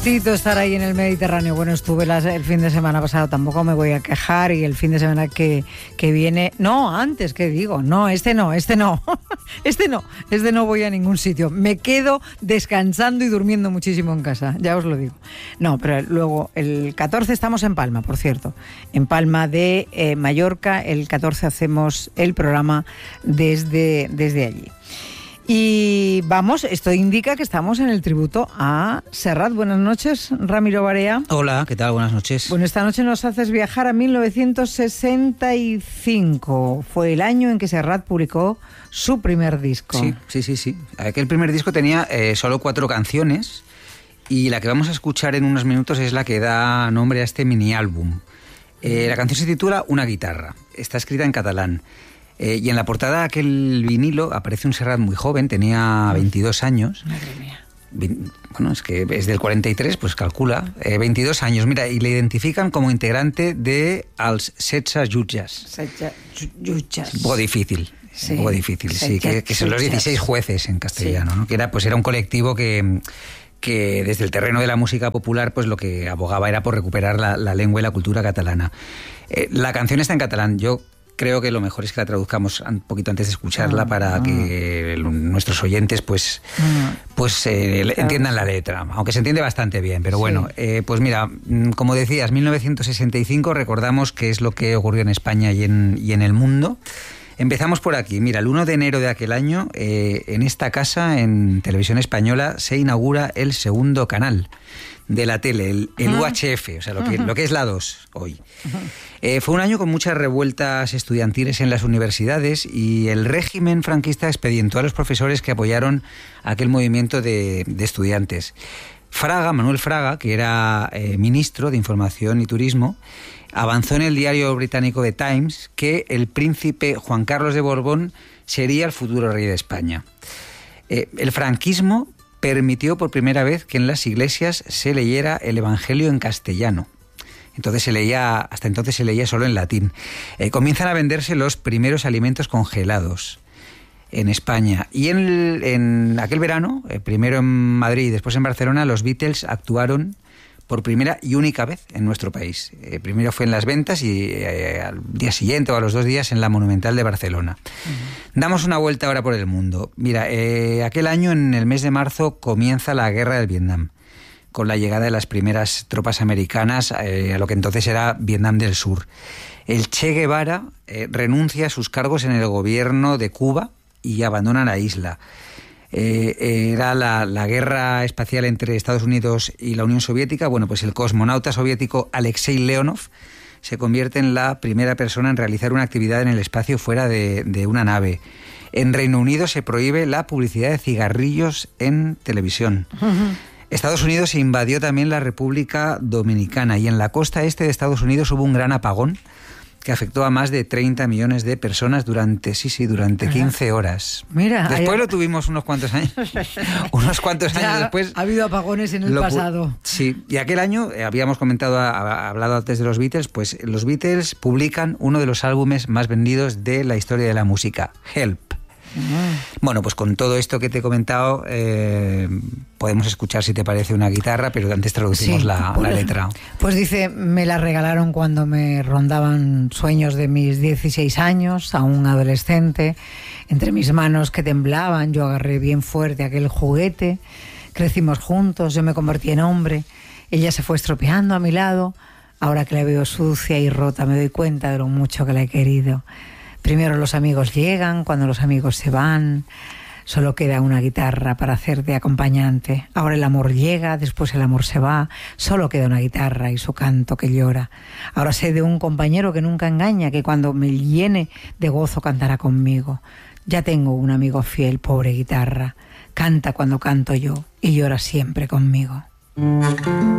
gustito estar ahí en el Mediterráneo. Bueno, estuve el fin de semana pasado, tampoco me voy a quejar, y el fin de semana que viene... No, antes, ¿qué digo? No, este no. Este no voy a ningún sitio. Me quedo descansando y durmiendo muchísimo en casa, ya os lo digo. No, pero luego, el 14 estamos en Palma, por cierto. En Palma de Mallorca, el 14 hacemos el programa desde allí. Y vamos, esto indica que estamos en el tributo a Serrat. Buenas noches, Ramiro Barea. Hola, ¿qué tal? Buenas noches. Bueno, esta noche nos haces viajar a 1965. Fue el año en que Serrat publicó su primer disco. Sí. Aquel primer disco tenía solo 4 canciones, y la que vamos a escuchar en unos minutos es la que da nombre a este mini álbum. La canción se titula Una guitarra. Está escrita en catalán. Y en la portada de aquel vinilo aparece un Serrat muy joven, tenía 22 años. Madre mía. Bueno, es que es del 43, pues calcula. 22 años, mira, y le identifican como integrante de Els 16 Jutges. Un poco difícil. Sí, que son los 16 jueces en castellano, sí. ¿No? Que era un colectivo que desde el terreno de la música popular, pues lo que abogaba era por recuperar la lengua y la cultura catalana. La canción está en catalán. Yo creo que lo mejor es que la traduzcamos un poquito antes de escucharla para que nuestros oyentes entiendan la letra, aunque se entiende bastante bien, pero bueno, pues mira, como decías, 1965, recordamos qué es lo que ocurrió en España y en el mundo. Empezamos por aquí. Mira, el 1 de enero de aquel año, en esta casa, en Televisión Española, se inaugura el segundo canal de la tele, el UHF, o sea, lo que es la 2 hoy. Fue un año con muchas revueltas estudiantiles en las universidades, y el régimen franquista expedientó a los profesores que apoyaron aquel movimiento de estudiantes. Manuel Fraga, que era ministro de Información y Turismo, avanzó en el diario británico The Times que el príncipe Juan Carlos de Borbón sería el futuro rey de España. El franquismo permitió por primera vez que en las iglesias se leyera el Evangelio en castellano. Hasta entonces se leía solo en latín. Comienzan a venderse los primeros alimentos congelados en España. Y en aquel verano, primero en Madrid y después en Barcelona, los Beatles actuaron por primera y única vez en nuestro país. Primero fue en Las Ventas y al día siguiente o a los 2 días en la Monumental de Barcelona. Damos una vuelta ahora por el mundo. Mira, aquel año, en el mes de marzo, comienza la Guerra del Vietnam, con la llegada de las primeras tropas americanas a lo que entonces era Vietnam del Sur. El Che Guevara renuncia a sus cargos en el gobierno de Cuba y abandona la isla. Era la guerra espacial entre Estados Unidos y la Unión Soviética. Bueno, pues el cosmonauta soviético Alexei Leonov se convierte en la primera persona en realizar una actividad en el espacio fuera de una nave. En Reino Unido se prohíbe la publicidad de cigarrillos en televisión. Estados Unidos invadió también la República Dominicana, y en la costa este de Estados Unidos hubo un gran apagón que afectó a más de 30 millones de personas durante 15 horas. Mira, después lo tuvimos unos cuantos años. Años después. Ha habido apagones en el pasado. Sí, y aquel año, habíamos hablado antes de los Beatles, pues los Beatles publican uno de los álbumes más vendidos de la historia de la música, Help. Bueno, pues con todo esto que te he comentado, podemos escuchar, si te parece, una guitarra, pero antes traducimos la letra. Pues dice: me la regalaron cuando me rondaban sueños de mis 16 años, aún adolescente. Entre mis manos que temblaban, yo agarré bien fuerte aquel juguete. Crecimos juntos, yo me convertí en hombre. Ella se fue estropeando a mi lado. Ahora que la veo sucia y rota, me doy cuenta de lo mucho que la he querido. Primero los amigos llegan, cuando los amigos se van, solo queda una guitarra para hacer de acompañante. Ahora el amor llega, después el amor se va, solo queda una guitarra y su canto que llora. Ahora sé de un compañero que nunca engaña, que cuando me llene de gozo cantará conmigo. Ya tengo un amigo fiel, pobre guitarra, canta cuando canto yo y llora siempre conmigo.